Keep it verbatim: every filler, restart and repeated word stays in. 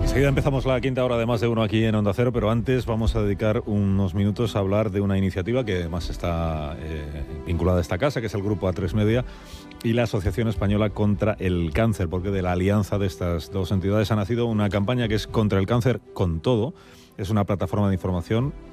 Enseguida empezamos la quinta hora de Más de Uno aquí en Onda Cero, pero antes vamos a dedicar unos minutos a hablar de una iniciativa que además está eh, vinculada a esta casa, que es el Grupo A tres Media y la Asociación Española contra el Cáncer, porque de la alianza de estas dos entidades ha nacido una campaña que es Contra el Cáncer con Todo. Es una plataforma de información